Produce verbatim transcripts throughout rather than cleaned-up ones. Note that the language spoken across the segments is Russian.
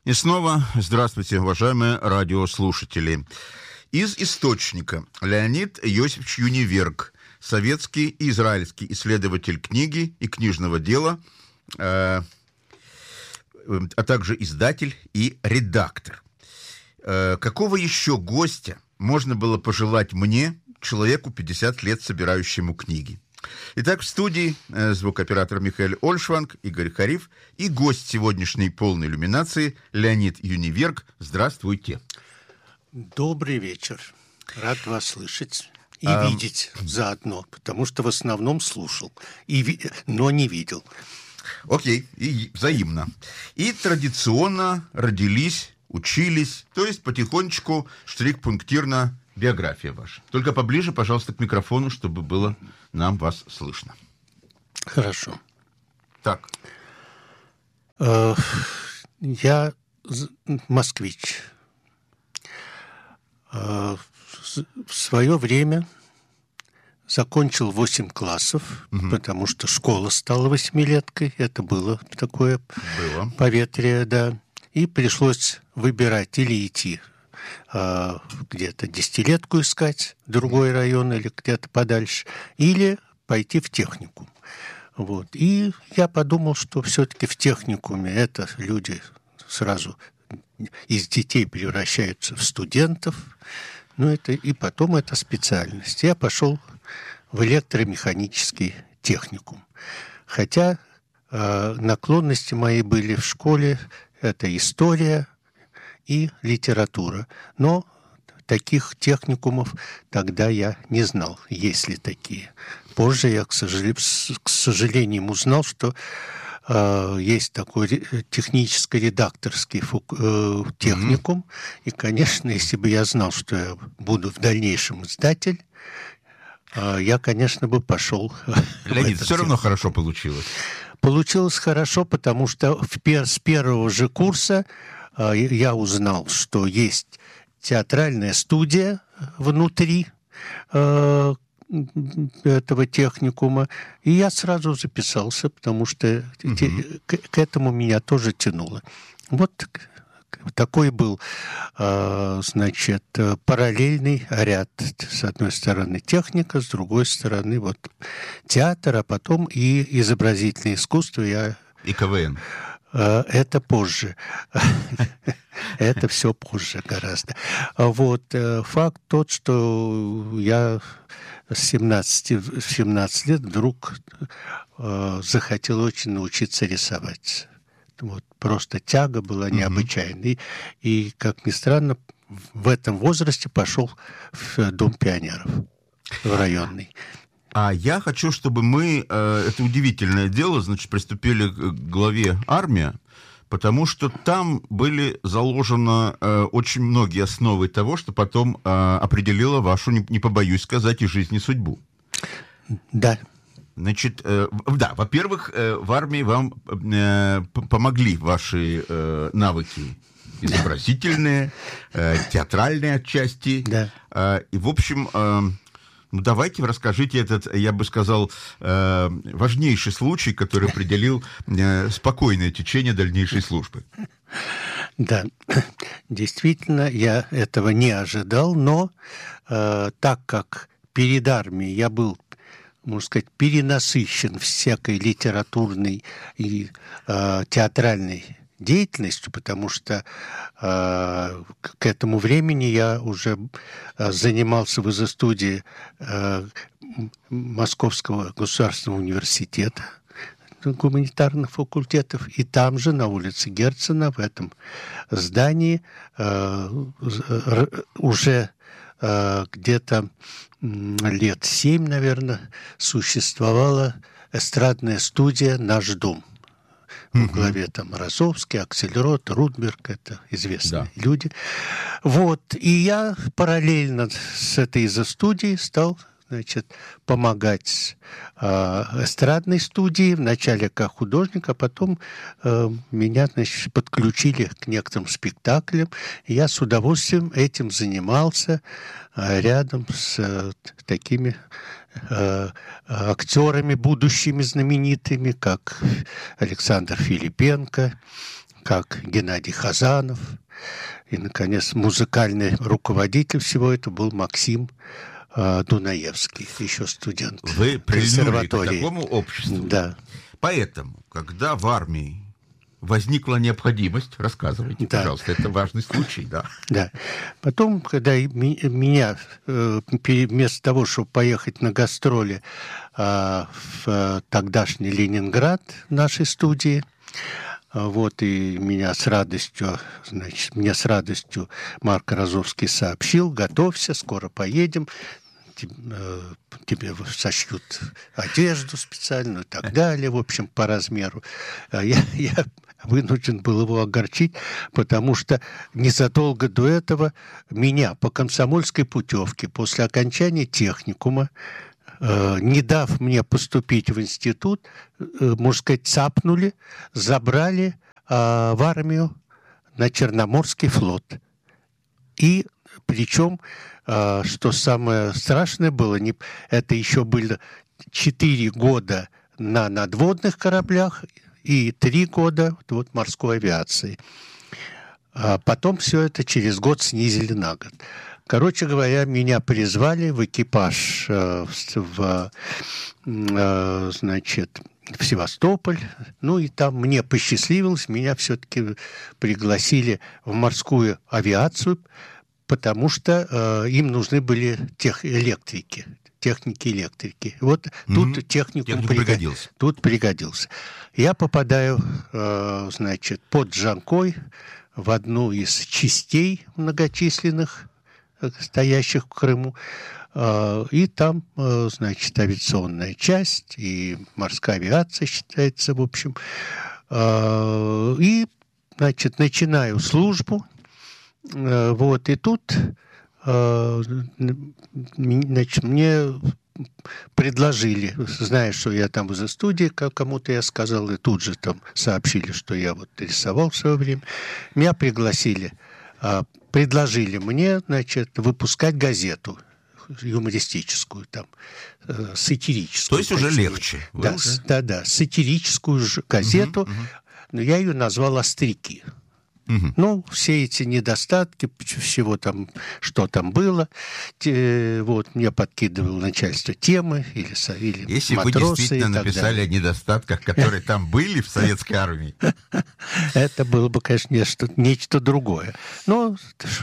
И снова здравствуйте, уважаемые радиослушатели. Из источника Леонид Иосифович Юниверк, советский и израильский исследователь книги и книжного дела, э, а также издатель и редактор. Э, какого еще гостя можно было пожелать мне, человеку пятьдесят лет, собирающему книги? Итак, в студии э, звукооператор Михаил Ольшванг, Игорь Хариф и гость сегодняшней полной иллюминации Леонид Юниверк. Здравствуйте. Добрый вечер. Рад вас слышать и а... видеть заодно, потому что в основном слушал, и ви... но не видел. Окей, и взаимно. И традиционно родились, учились, то есть потихонечку, штрих-пунктирно биография ваша. Только поближе, пожалуйста, к микрофону, чтобы было нам вас слышно. Хорошо. Так. Э, я москвич. Э, в свое время закончил восемь классов, угу. потому что школа стала восьмилеткой. Это было такое было. поветрие, да. И пришлось выбирать или идти где-то десятилетку искать, другой район или где-то подальше, или пойти в техникум. Вот. И я подумал, что все-таки в техникуме это люди сразу из детей превращаются в студентов, ну, это, и потом это специальность. Я пошел в электромеханический техникум. Хотя э, наклонности мои были в школе, это история и литература. Но таких техникумов тогда я не знал, есть ли такие. Позже я, к сожалению, к сожалению узнал, что э, есть такой техническо-редакторский фук, э, техникум. Mm-hmm. И, конечно, если бы я знал, что я буду в дальнейшем издатель, э, я, конечно, бы пошел. Леонид, все равно хорошо получилось. Получилось хорошо, потому что в пер- с первого же курса я узнал, что есть театральная студия внутри э, этого техникума, и я сразу записался, потому что угу. те, к, к этому меня тоже тянуло. Вот такой был, э, значит, параллельный ряд. С одной стороны техника, с другой стороны вот театр, а потом и изобразительное искусство. Я... И КВН. Это позже. Это все позже гораздо. Вот. Факт тот, что я с семнадцати, в семнадцать лет вдруг захотел очень научиться рисовать. Вот. Просто тяга была необычайной. Mm-hmm. И, как ни странно, в этом возрасте пошел в Дом пионеров, в районный. А я хочу, чтобы мы, э, это удивительное дело, значит, приступили к главе «Армия», потому что там были заложены э, очень многие основы того, что потом э, определило вашу, не, не побоюсь сказать, и жизнь, и судьбу. Да. Значит, э, да, во-первых, э, в армии вам э, помогли ваши э, навыки изобразительные, э, театральные отчасти. Да. Э, и, в общем... Э, Ну, давайте расскажите этот, я бы сказал, э, важнейший случай, который определил э, спокойное течение дальнейшей службы. Да, действительно, я этого не ожидал, но э, так как перед армией я был, можно сказать, перенасыщен всякой литературной и э, театральной деятельностью, потому что э, к этому времени я уже э, занимался в изо-студии э, Московского государственного университета, гуманитарных факультетов, и там же, на улице Герцена, в этом здании, э, уже э, где-то лет семь, наверное, существовала эстрадная студия «Наш дом». В угу. главе там Розовский, Аксельрод, Рудберг, это известные да. люди. Вот. И я параллельно с этой изо-студией стал, значит, помогать э, эстрадной студии, вначале как художник, а потом э, меня, значит, подключили к некоторым спектаклям. И я с удовольствием этим занимался э, рядом с э, такими э, актерами будущими знаменитыми, как Александр Филипенко, как Геннадий Хазанов. И, наконец, музыкальный руководитель всего этого был Максим э, Дунаевский, еще студент. Вы прильнули к такому обществу. Да. Поэтому, когда в армии возникла необходимость, рассказывайте, да. пожалуйста, это важный случай, да. Да. Потом, когда меня, вместо того, чтобы поехать на гастроли в тогдашний Ленинград нашей студии, вот, и меня с радостью, значит, мне с радостью Марк Розовский сообщил: готовься, скоро поедем, тебе сошьют одежду специальную и так далее, в общем, по размеру. Я, я вынужден был его огорчить, потому что незадолго до этого меня по комсомольской путевке после окончания техникума, не дав мне поступить в институт, можно сказать, цапнули, забрали в армию на Черноморский флот. И причем, что самое страшное было, не, это еще было четыре года на надводных кораблях и три года вот, морской авиации. А потом все это через год снизили на год. Короче говоря, меня призвали в экипаж э, в, э, значит, в Севастополь. Ну и там мне посчастливилось, меня все-таки пригласили в морскую авиацию, потому что э, им нужны были тех электрики, техники-электрики. Вот mm-hmm. тут техникум пригодился. пригодился. Тут пригодился. Я попадаю, э, значит, под Джанкой в одну из частей многочисленных, стоящих в Крыму, и там, значит, авиационная часть, и морская авиация считается, в общем. И, значит, начинаю службу, вот, и тут, значит, мне предложили, зная, что я там из студии, кому-то я сказал, и тут же там сообщили, что я вот рисовал в свое время, меня пригласили, предложили мне, значит, выпускать газету юмористическую, там, э, сатирическую. То есть точнее. Уже легче. Да, уже... да, да, сатирическую же газету, угу, угу. но я ее назвал «Остряки». Угу. Ну, все эти недостатки, всего там, что там было, те, вот, мне подкидывало начальство темы или, или Если матросы. Если вы действительно написали далее. О недостатках, которые там были в советской армии. Это было бы, конечно, нечто, нечто другое. Но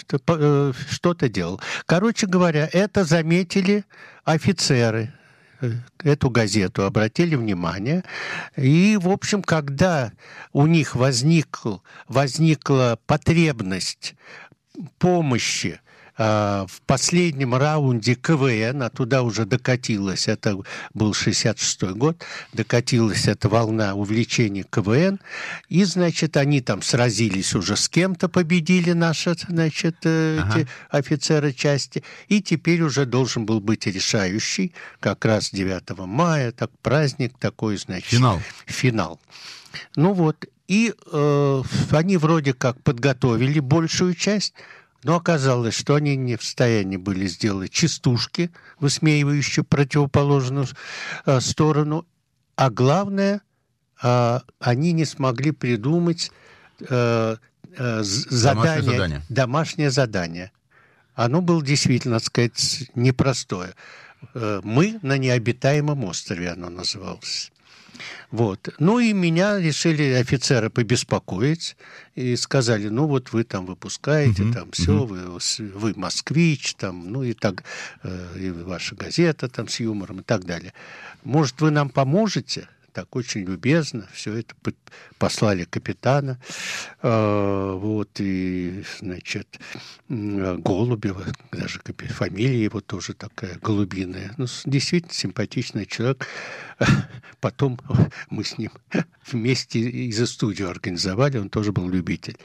что-то делал. Короче говоря, это заметили офицеры. Эту газету обратили внимание. И, в общем, когда у них возникл, возникла потребность помощи э, в последнем раунде КВН, а туда уже докатилась, это был шестьдесят шестой год, докатилась эта волна увлечения КВН, и, значит, они там сразились уже с кем-то, победили наши, значит, э, ага. эти офицеры части, и теперь уже должен был быть решающий, как раз девятого мая, так праздник такой, значит. Финал. Финал. Ну вот, и э, они вроде как подготовили большую часть, но оказалось, что они не в состоянии были сделать частушки, высмеивающие противоположную э, сторону. А главное, э, они не смогли придумать э, э, задание, домашнее задание. домашнее задание. Оно было действительно, так сказать, непростое. Э, «Мы на необитаемом острове» оно называлось. Вот. Ну и меня решили офицеры побеспокоить и сказали, ну вот вы там выпускаете, uh-huh, там все, uh-huh. вы, вы москвич, там, ну и так, э, и ваша газета там с юмором и так далее. Может, вы нам поможете? Так очень любезно все это послали капитана, э, вот, и, значит, Голубева, даже фамилия его тоже такая, голубиная, ну, действительно симпатичный человек. Потом мы с ним вместе и за студию организовали, он тоже был любитель.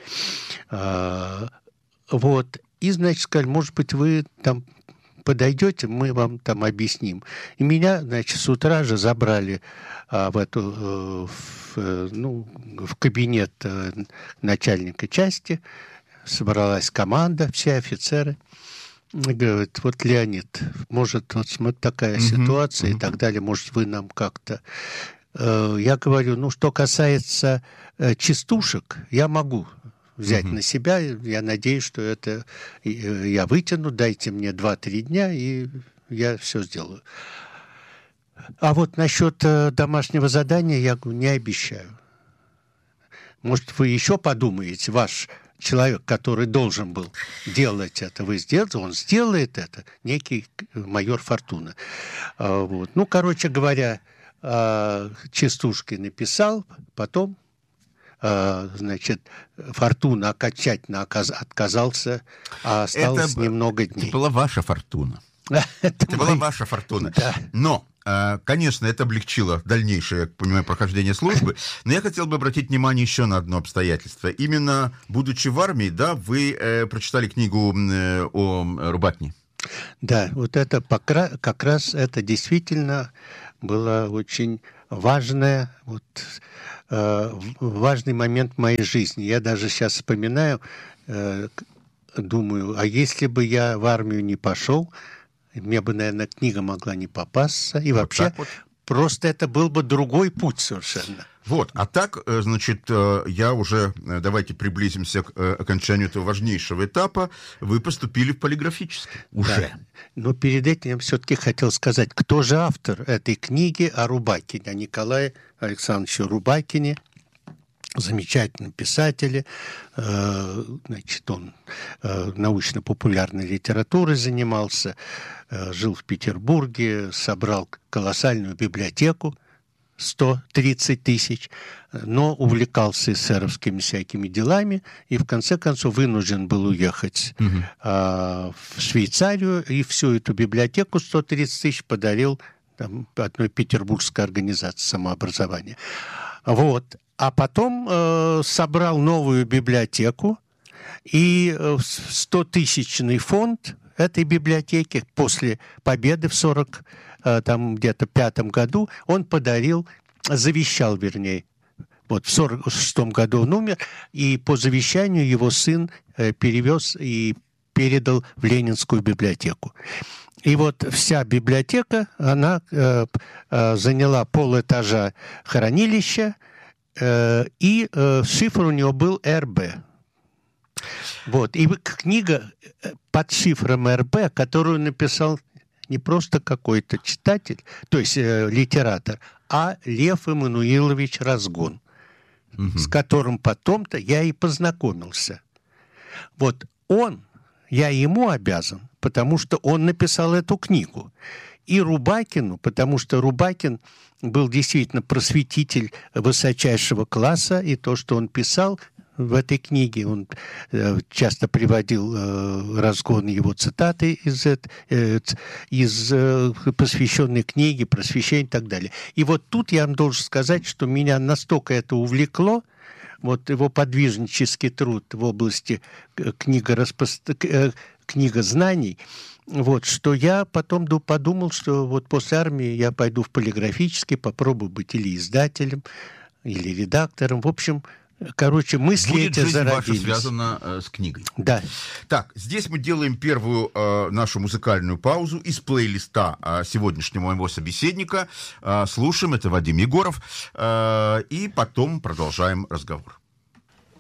А, вот, и, значит, сказали, может быть, вы там подойдете, мы вам там объясним. И меня, значит, с утра же забрали а, в эту, в, ну, в кабинет начальника части, собралась команда, все офицеры. Говорит, вот, Леонид, может, вот смотри, такая mm-hmm. ситуация mm-hmm. и так далее, может, вы нам как-то... э, я говорю, ну, что касается э, частушек, я могу взять Мгм. на себя. Я надеюсь, что это э, я вытяну. Дайте мне два-три дня, и я все сделаю. А вот насчет э, домашнего задания я говорю, не обещаю. Может, вы еще подумаете, ваш человек, который должен был делать это, вы сделаете, он сделает это, некий майор Фортуна. А, вот. Ну, короче говоря, а, частушки написал, потом, а, значит, Фортуна окончательно оказ- отказался, а осталось Это, немного это дней. была ваша фортуна. Это Это была мои- ваша фортуна. Да. Но, э, конечно, это облегчило дальнейшее, я понимаю, прохождение службы. Но я хотел бы обратить внимание еще на одно обстоятельство. Именно, будучи в армии, да, вы э, прочитали книгу э, о Рубакине. Да, вот это покра- как раз это действительно было очень важное, вот, э, в- важный момент в моей жизни. Я даже сейчас вспоминаю, э, к- думаю, а если бы я в армию не пошел, мне бы, наверное, книга могла не попасться. И Вот вообще, так вот. просто это был бы другой путь совершенно. Вот, а так, э, значит, э, я уже, э, давайте приблизимся к э, окончанию этого важнейшего этапа. Вы поступили в полиграфический. Уже. Да. Но перед этим я все-таки хотел сказать, кто же автор этой книги о Рубакине, о Николае Александровиче Рубакине, замечательном писателе. Э, значит, он э, научно-популярной литературой занимался, э, жил в Петербурге, собрал колоссальную библиотеку, сто тридцать тысяч, но увлекался эсеровскими всякими делами и в конце концов вынужден был уехать Мгм. а, в Швейцарию, и всю эту библиотеку сто тридцать тысяч подарил там, одной петербургской организации самообразования. Вот. А потом э, собрал новую библиотеку, и э, стотысячный фонд этой библиотеки после победы в сорок э, там где-то пятом году он подарил, завещал, вернее, вот в сорок шестом году он умер, и по завещанию его сын э, перевез и передал в Ленинскую библиотеку. И вот вся библиотека, она э, э, заняла полэтажа хранилища, э, и э, шифр у него был эр бэ. Вот. И книга под шифром эр бэ, которую написал не просто какой-то читатель, то есть э, литератор, а Лев Эммануилович Разгон, Мгм. с которым потом-то я и познакомился. Вот он, я ему обязан, потому что он написал эту книгу. И Рубакину, потому что Рубакин был действительно просветитель высочайшего класса, и то, что он писал в этой книге, он э, часто приводил э, Разгон его цитаты из, э, из э, посвященной книги, просвещения и так далее. И вот тут я вам должен сказать, что меня настолько это увлекло, вот его подвижнический труд в области книга, распост... книга знаний, вот, что я потом подумал, что вот после армии я пойду в полиграфический, попробую быть или издателем, или редактором. В общем, короче, мысли Будет эти жизнь зародились. ваша связана э, с книгой. Да. Так, здесь мы делаем первую э, нашу музыкальную паузу из плейлиста э, сегодняшнего моего собеседника. Э, слушаем, это Вадим Егоров. Э, и потом продолжаем разговор.